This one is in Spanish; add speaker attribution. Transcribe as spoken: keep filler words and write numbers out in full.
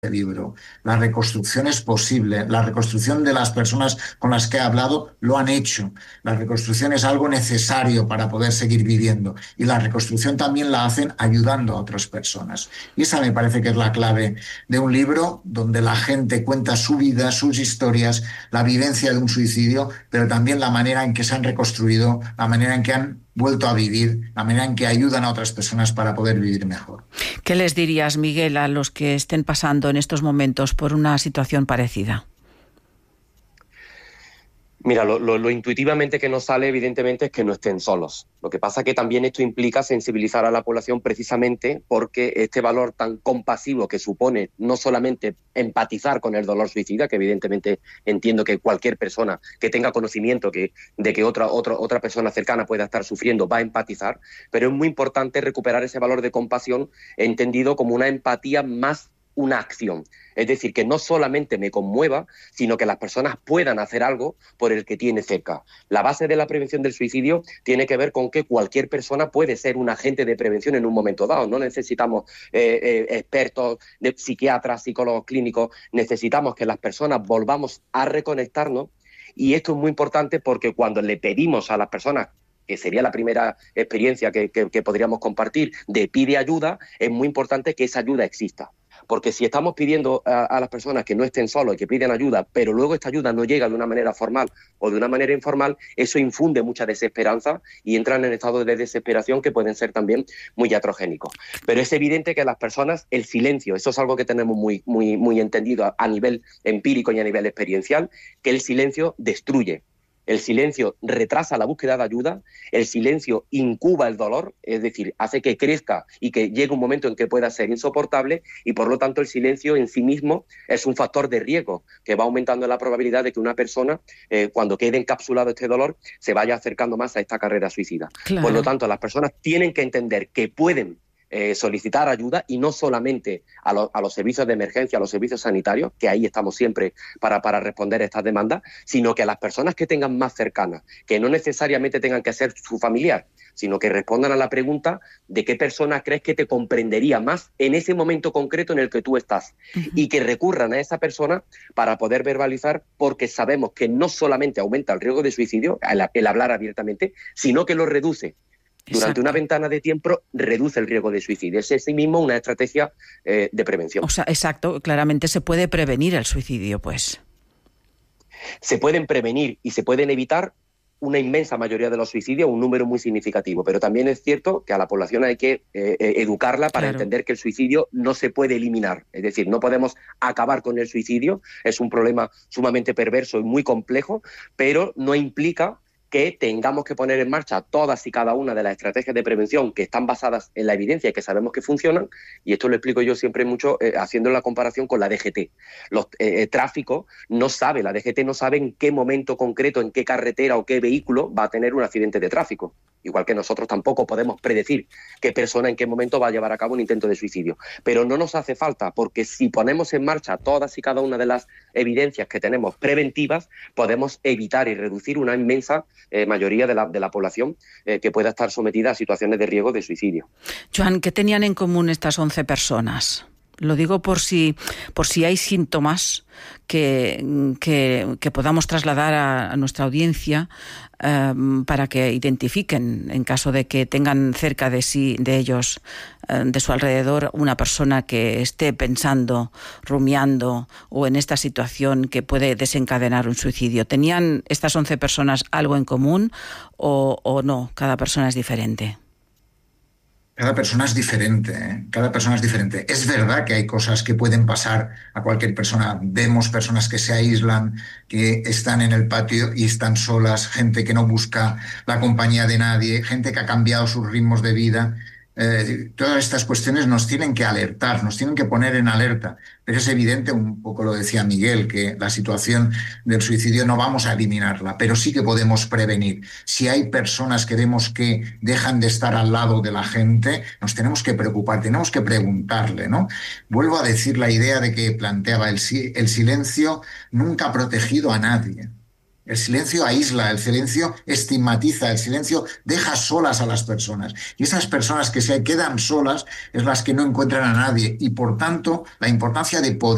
Speaker 1: libro. La reconstrucción es posible. La reconstrucción de las personas con las que he hablado lo han hecho. La reconstrucción es algo necesario para poder seguir viviendo. Y la reconstrucción también la hacen ayudando a otras personas. Y esa me parece que es la clave de un libro donde la gente cuenta su vida, sus historias, la vivencia de un suicidio, pero también la manera en que se han reconstruido, la manera en que han vuelto a vivir, la manera en que ayudan a otras personas para poder vivir mejor.
Speaker 2: ¿Qué les dirías, Miguel, a los que estén pasando en estos momentos por una situación parecida?
Speaker 3: Mira, lo, lo, lo intuitivamente que nos sale, evidentemente, es que no estén solos. Lo que pasa es que también esto implica sensibilizar a la población precisamente porque este valor tan compasivo que supone no solamente empatizar con el dolor suicida, que evidentemente entiendo que cualquier persona que tenga conocimiento que, de que otra, otra, otra persona cercana pueda estar sufriendo va a empatizar, pero es muy importante recuperar ese valor de compasión entendido como una empatía más una acción. Es decir, que no solamente me conmueva, sino que las personas puedan hacer algo por el que tiene cerca. La base de la prevención del suicidio tiene que ver con que cualquier persona puede ser un agente de prevención en un momento dado. No necesitamos eh, eh, expertos, de psiquiatras, psicólogos clínicos. Necesitamos que las personas volvamos a reconectarnos, y esto es muy importante porque cuando le pedimos a las personas, que sería la primera experiencia que, que, que podríamos compartir, de pide ayuda, es muy importante que esa ayuda exista. Porque si estamos pidiendo a, a las personas que no estén solos y que piden ayuda, pero luego esta ayuda no llega de una manera formal o de una manera informal, eso infunde mucha desesperanza y entran en estados de desesperación que pueden ser también muy iatrogénicos. Pero es evidente que las personas, el silencio, eso es algo que tenemos muy, muy, muy entendido a, a nivel empírico y a nivel experiencial, que el silencio destruye. El silencio retrasa la búsqueda de ayuda, el silencio incuba el dolor, es decir, hace que crezca y que llegue un momento en que pueda ser insoportable, y por lo tanto el silencio en sí mismo es un factor de riesgo que va aumentando la probabilidad de que una persona, eh, cuando quede encapsulado este dolor, se vaya acercando más a esta carrera suicida. Claro. Por lo tanto, las personas tienen que entender que pueden Eh, solicitar ayuda, y no solamente a, lo, a los servicios de emergencia, a los servicios sanitarios, que ahí estamos siempre para, para responder a estas demandas, sino que a las personas que tengan más cercanas, que no necesariamente tengan que ser su familiar, sino que respondan a la pregunta de qué persona crees que te comprendería más en ese momento concreto en el que tú estás, uh-huh. y que recurran a esa persona para poder verbalizar, porque sabemos que no solamente aumenta el riesgo de suicidio, el, el hablar abiertamente, sino que lo reduce. Durante Exacto. una ventana de tiempo reduce el riesgo de suicidio. Es en sí mismo una estrategia eh, de prevención.
Speaker 2: O sea, exacto, claramente se puede prevenir el suicidio, pues.
Speaker 3: Se pueden prevenir y se pueden evitar una inmensa mayoría de los suicidios, un número muy significativo. Pero también es cierto que a la población hay que eh, educarla para claro. entender que el suicidio no se puede eliminar. Es decir, no podemos acabar con el suicidio. Es un problema sumamente perverso y muy complejo, pero no implica que tengamos que poner en marcha todas y cada una de las estrategias de prevención que están basadas en la evidencia y que sabemos que funcionan, y esto lo explico yo siempre mucho eh, haciendo la comparación con la D G T. Los eh, tráfico no sabe, la D G T no sabe en qué momento concreto, en qué carretera o qué vehículo va a tener un accidente de tráfico. Igual que nosotros tampoco podemos predecir qué persona en qué momento va a llevar a cabo un intento de suicidio. Pero no nos hace falta, porque si ponemos en marcha todas y cada una de las evidencias que tenemos preventivas, podemos evitar y reducir una inmensa eh, mayoría de la, de la población eh, que pueda estar sometida a situaciones de riesgo de suicidio.
Speaker 2: Joan, ¿qué tenían en común estas once personas? Lo digo por si, por si hay síntomas que, que, que podamos trasladar a, a nuestra audiencia eh, para que identifiquen, en caso de que tengan cerca de sí, de ellos, eh, de su alrededor, una persona que esté pensando, rumiando o en esta situación que puede desencadenar un suicidio. ¿Tenían estas once personas algo en común o, o no? Cada persona es diferente.
Speaker 1: Cada persona es diferente, ¿eh? Cada persona es diferente. Es verdad que hay cosas que pueden pasar a cualquier persona. Vemos personas que se aíslan, que están en el patio y están solas, gente que no busca la compañía de nadie, gente que ha cambiado sus ritmos de vida. Eh, todas estas cuestiones nos tienen que alertar, nos tienen que poner en alerta. Pero es evidente, un poco lo decía Miguel, que la situación del suicidio no vamos a eliminarla, pero sí que podemos prevenir. Si hay personas que vemos que dejan de estar al lado de la gente, nos tenemos que preocupar, tenemos que preguntarle, ¿no? Vuelvo a decir la idea de que planteaba el, el silencio nunca ha protegido a nadie. El silencio aísla, el silencio estigmatiza, el silencio deja solas a las personas. Y esas personas que se quedan solas es las que no encuentran a nadie. Y por tanto, la importancia de poder